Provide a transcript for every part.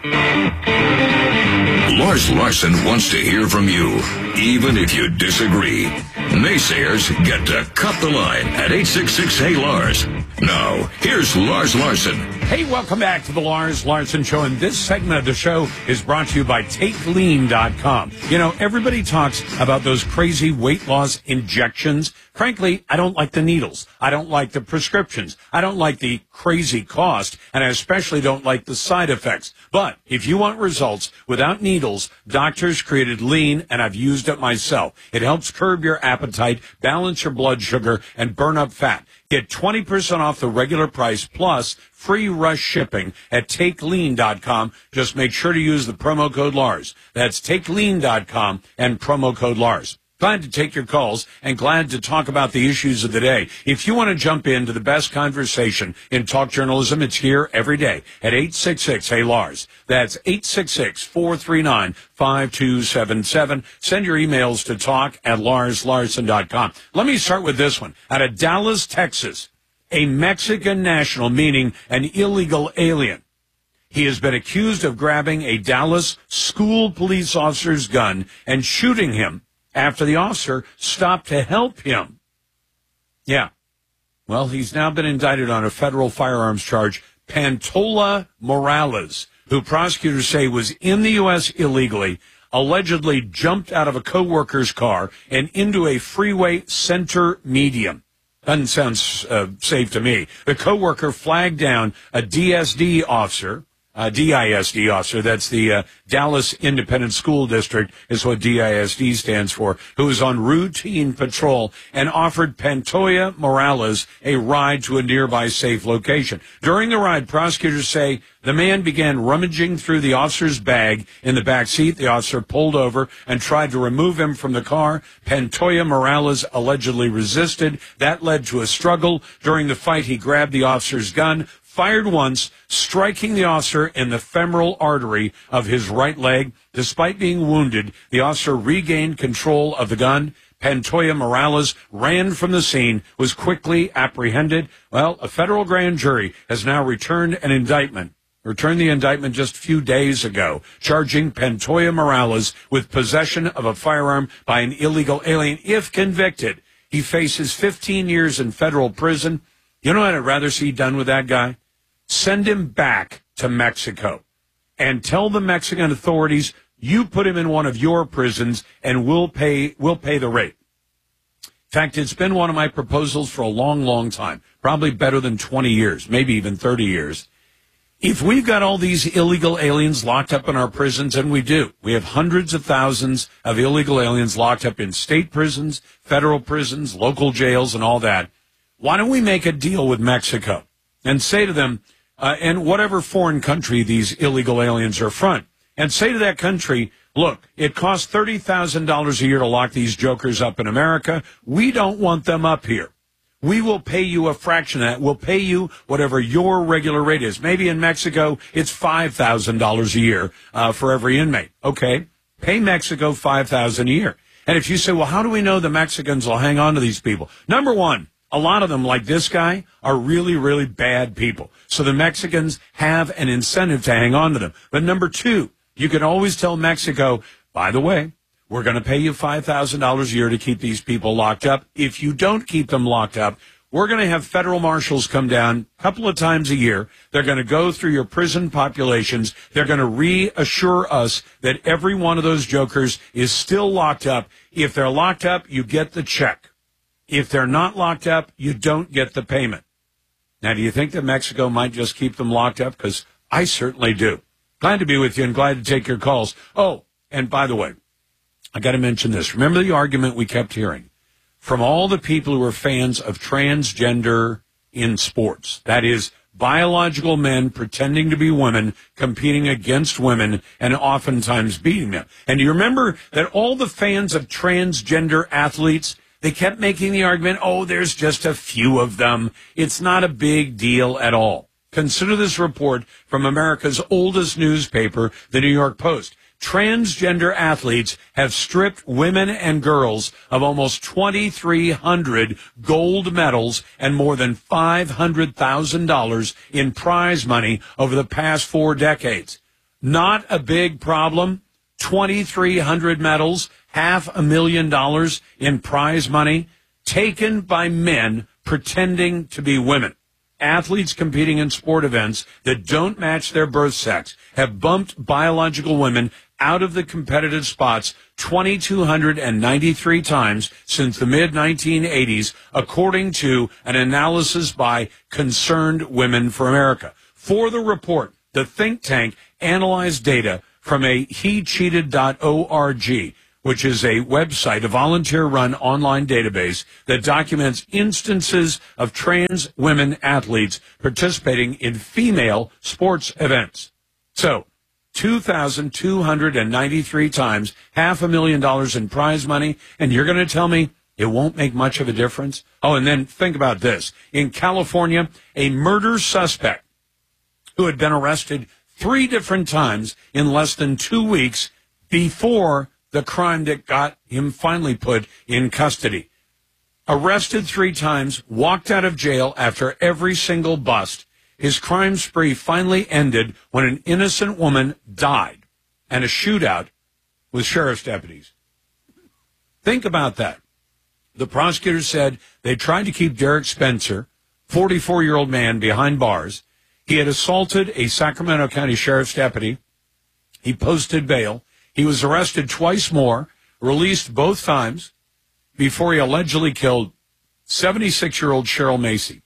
Lars Larson wants to hear from you, even if you disagree. Naysayers get to cut the line at 866-HEY-LARS. Now, here's Lars Larson. Hey, welcome back to the Lars Larson Show, and this segment of the show is brought to you by TakeLean.com. You know, everybody talks about those crazy weight loss injections. Frankly, I don't like the needles. I don't like the prescriptions. I don't like the crazy cost, and I especially don't like the side effects. But if you want results without needles, doctors created Lean, and I've used it myself. It helps curb your appetite, balance your blood sugar, and burn up fat. Get 20% off the regular price plus free rush shipping at TakeLean.com. Just make sure to use the promo code Lars. That's TakeLean.com and promo code Lars. Glad to take your calls and glad to talk about the issues of the day. If you want to jump into the best conversation in talk journalism, it's here every day at 866-HEY-LARS. That's 866-439-5277. Send your emails to talk@LarsLarson.com. Let me start with this one. Out of Dallas, Texas, a Mexican national, meaning an illegal alien. He has been accused of grabbing a Dallas school police officer's gun and shooting him after the officer stopped to help him. Yeah. Well, he's now been indicted on a federal firearms charge. Pantoja Morales, who prosecutors say was in the U.S. illegally, allegedly jumped out of a co-worker's car and into a freeway center median. Doesn't sound safe to me. The co-worker flagged down a DISD officer, that's the Dallas Independent School District is what DISD stands for, who was on routine patrol and offered Pantoja Morales a ride to a nearby safe location. During the ride, prosecutors say the man began rummaging through the officer's bag in the back seat. The officer pulled over and tried to remove him from the car. Pantoja Morales allegedly resisted. That led to a struggle. During the fight, he grabbed the officer's gun, fired once, striking the officer in the femoral artery of his right leg. Despite being wounded, the officer regained control of the gun. Pantoja Morales ran from the scene, was quickly apprehended. Well, a federal grand jury has now returned the indictment just a few days ago, charging Pantoja Morales with possession of a firearm by an illegal alien. If convicted, he faces 15 years in federal prison. You know what I'd rather see done with that guy? Send him back to Mexico and tell the Mexican authorities, you put him in one of your prisons and we'll pay the rate. In fact, it's been one of my proposals for a long, long time, probably better than 20 years, maybe even 30 years. If we've got all these illegal aliens locked up in our prisons, and we do, we have hundreds of thousands of illegal aliens locked up in state prisons, federal prisons, local jails, and all that, why don't we make a deal with Mexico and say to them, and whatever foreign country these illegal aliens are from, and say to that country, look, it costs $30,000 a year to lock these jokers up in America. We don't want them up here. We will pay you a fraction of that. We'll pay you whatever your regular rate is. Maybe in Mexico, it's $5,000 a year for every inmate. Okay, pay Mexico $5,000 a year. And if you say, well, how do we know the Mexicans will hang on to these people? Number one, a lot of them, like this guy, are really, really bad people. So the Mexicans have an incentive to hang on to them. But number two, you can always tell Mexico, by the way, we're going to pay you $5,000 a year to keep these people locked up. If you don't keep them locked up, we're going to have federal marshals come down a couple of times a year. They're going to go through your prison populations. They're going to reassure us that every one of those jokers is still locked up. If they're locked up, you get the check. If they're not locked up, you don't get the payment. Now, do you think that Mexico might just keep them locked up? Because I certainly do. Glad to be with you and glad to take your calls. Oh, and by the way, I got to mention this. Remember the argument we kept hearing from all the people who are fans of transgender in sports? That is, biological men pretending to be women, competing against women, and oftentimes beating them. And do you remember that all the fans of transgender athletes, they kept making the argument, oh, there's just a few of them. It's not a big deal at all. Consider this report from America's oldest newspaper, the New York Post. Transgender athletes have stripped women and girls of almost 2,300 gold medals and more than $500,000 in prize money over the past 4 decades. Not a big problem. 2,300 medals, $500,000 in prize money, taken by men pretending to be women. Athletes competing in sport events that don't match their birth sex have bumped biological women out of the competitive spots 2,293 times since the mid-1980s, according to an analysis by Concerned Women for America. For the report, the think tank analyzed data from a hecheated.org, which is a website, a volunteer-run online database that documents instances of trans women athletes participating in female sports events. So, 2,293 times, $500,000 in prize money, and you're going to tell me it won't make much of a difference? Oh, and then think about this. In California, a murder suspect who had been arrested 3 different times in less than 2 weeks before the crime that got him finally put in custody. Arrested 3 times, walked out of jail after every single bust. His crime spree finally ended when an innocent woman died and a shootout with sheriff's deputies. Think about that. The prosecutor said they tried to keep Derek Spencer, 44-year-old man, behind bars. He had assaulted a Sacramento County sheriff's deputy. He posted bail. He was arrested twice more, released both times, before he allegedly killed 76-year-old Cheryl Macy,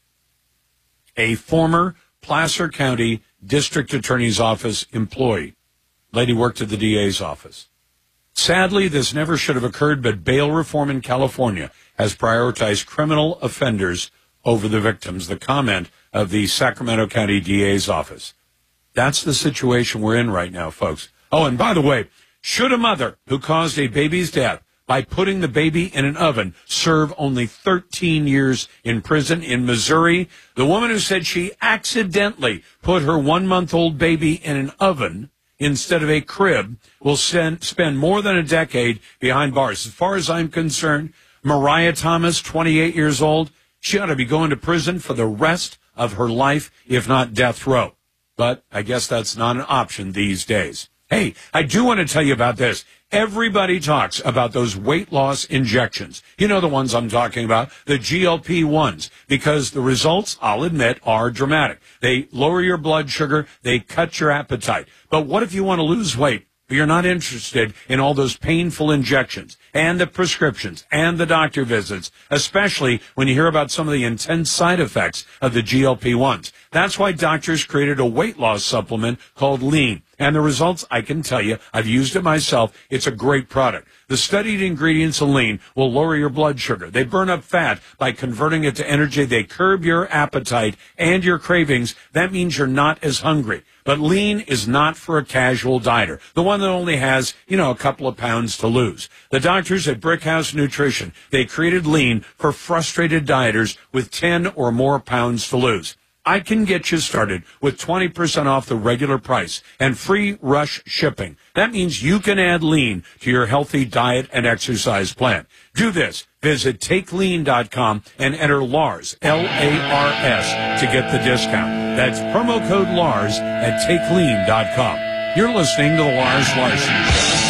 a former Placer County District Attorney's Office employee. Lady worked at the DA's office. Sadly, this never should have occurred, but bail reform in California has prioritized criminal offenders over the victims. The comment of the Sacramento County DA's office. That's the situation we're in right now, folks. Oh, and by the way, should a mother who caused a baby's death by putting the baby in an oven serve only 13 years in prison? In Missouri, the woman who said she accidentally put her 1-month-old baby in an oven instead of a crib will spend more than a decade behind bars. As far as I'm concerned, Mariah Thomas, 28 years old, she ought to be going to prison for the rest of her life, if not death row. But I guess that's not an option these days. Hey, I do want to tell you about this. Everybody talks about those weight loss injections. You know the ones I'm talking about, the GLP-1s, because the results, I'll admit, are dramatic. They lower your blood sugar, they cut your appetite. But what if you want to lose weight, but you're not interested in all those painful injections and the prescriptions and the doctor visits, especially when you hear about some of the intense side effects of the GLP-1s? That's why doctors created a weight loss supplement called Lean. And the results, I can tell you, I've used it myself. It's a great product. The studied ingredients of Lean will lower your blood sugar. They burn up fat by converting it to energy. They curb your appetite and your cravings. That means you're not as hungry. But Lean is not for a casual dieter, the one that only has, a couple of pounds to lose. The doctors at Brickhouse Nutrition, they created Lean for frustrated dieters with 10 or more pounds to lose. I can get you started with 20% off the regular price and free rush shipping. That means you can add Lean to your healthy diet and exercise plan. Do this. Visit TakeLean.com and enter Lars, L-A-R-S, to get the discount. That's promo code Lars at TakeLean.com. You're listening to The Lars Larson Show.